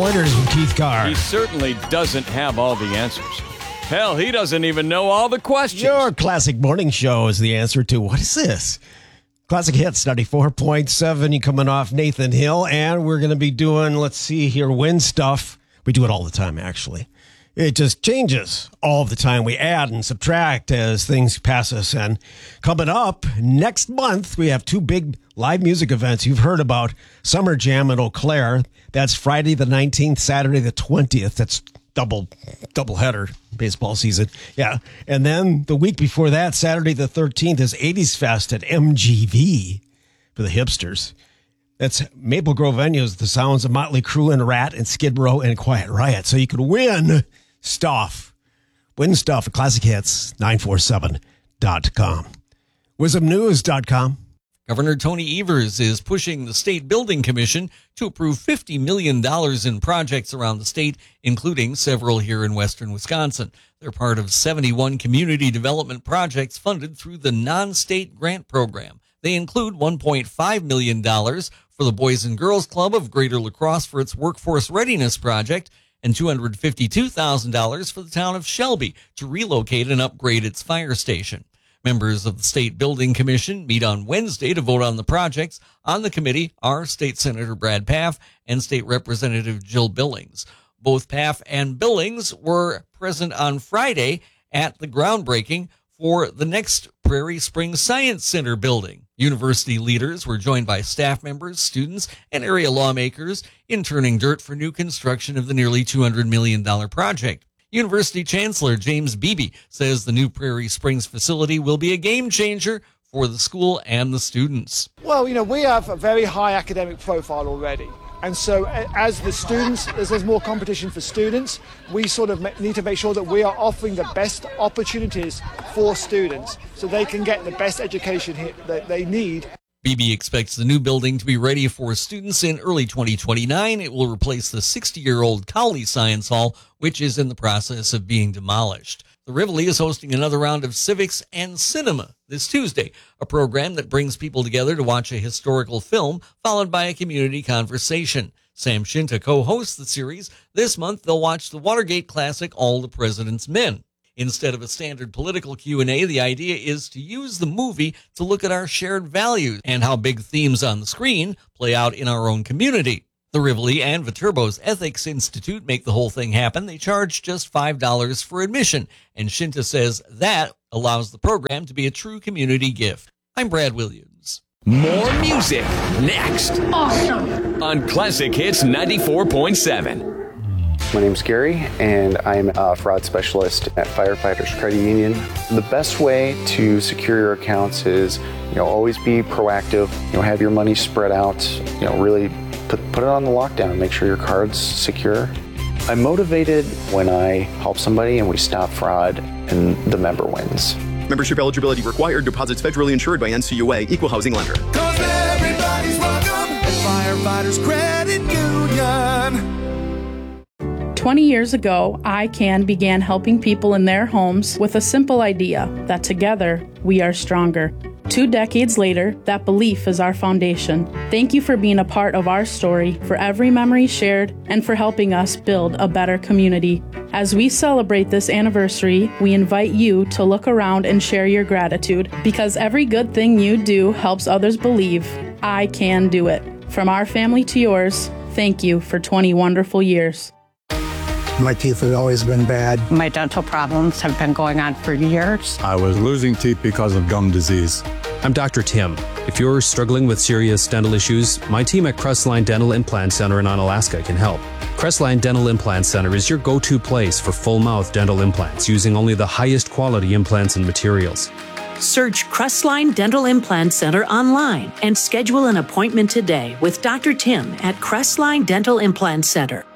pointers with Keith Carr. He certainly doesn't have all the answers. Hell, he doesn't even know all the questions. Your classic morning show is the answer to what is this? Classic Hits 94.7. You coming off Nathan Hill, and we're going to be doing, let's see here, win stuff. We do it all the time, actually. It just changes all the time. We add and subtract as things pass us. And coming up next month, we have two big live music events. You've heard about Summer Jam in Eau Claire. That's Friday the 19th, Saturday the 20th. That's double header baseball season. Yeah. And then the week before that, Saturday the 13th, is 80s Fest at MGV for the hipsters. That's Maple Grove venues, the sounds of Motley Crue and Rat and Skid Row and Quiet Riot. So you could win stuff. Win stuff at ClassicHits947.com. WisdomNews.com. Governor Tony Evers is pushing the State Building Commission to approve $50 million in projects around the state, including several here in western Wisconsin. They're part of 71 community development projects funded through the non-state grant program. They include $1.5 million for the Boys and Girls Club of Greater La Crosse for its Workforce Readiness Project, and $252,000 for the town of Shelby to relocate and upgrade its fire station. Members of the State Building Commission meet on Wednesday to vote on the projects. On the committee are State Senator Brad Pfaff and State Representative Jill Billings. Both Pfaff and Billings were present on Friday at the groundbreaking for the next Prairie Springs Science Center building. University leaders were joined by staff members, students, and area lawmakers in turning dirt for new construction of the nearly $200 million project. University Chancellor James Beebe says the new Prairie Springs facility will be a game changer for the school and the students. Well, we have a very high academic profile already. And so as there's more competition for students, we sort of need to make sure that we are offering the best opportunities for students so they can get the best education that they need. Beebe expects the new building to be ready for students in early 2029. It will replace the 60-year-old Cowley Science Hall, which is in the process of being demolished. The Rivoli is hosting another round of Civics and Cinema this Tuesday, a program that brings people together to watch a historical film, followed by a community conversation. Sam Shinta co-hosts the series. This month, they'll watch the Watergate classic, All the President's Men. Instead of a standard political Q&A, the idea is to use the movie to look at our shared values and how big themes on the screen play out in our own community. The Rivoli and Viterbo's Ethics Institute make the whole thing happen. They charge just $5 for admission, and Shinta says that allows the program to be a true community gift. I'm Brad Williams. More music next. Awesome. On Classic Hits 94.7. My name's Gary, and I'm a fraud specialist at Firefighters Credit Union. The best way to secure your accounts is, always be proactive. Have your money spread out. Really put it on the lockdown and make sure your card's secure. I'm motivated when I help somebody and we stop fraud and the member wins. Membership eligibility required. Deposits federally insured by NCUA. Equal housing lender. 'Cause everybody's welcome at Firefighters Credit Union. 20 years ago, ICANN began helping people in their homes with a simple idea that together we are stronger. 2 decades later, that belief is our foundation. Thank you for being a part of our story, for every memory shared, and for helping us build a better community. As we celebrate this anniversary, we invite you to look around and share your gratitude, because every good thing you do helps others believe I can do it. From our family to yours, thank you for 20 wonderful years. My teeth have always been bad. My dental problems have been going on for years. I was losing teeth because of gum disease. I'm Dr. Tim. If you're struggling with serious dental issues, my team at Crestline Dental Implant Center in Onalaska can help. Crestline Dental Implant Center is your go-to place for full-mouth dental implants using only the highest quality implants and materials. Search Crestline Dental Implant Center online and schedule an appointment today with Dr. Tim at Crestline Dental Implant Center.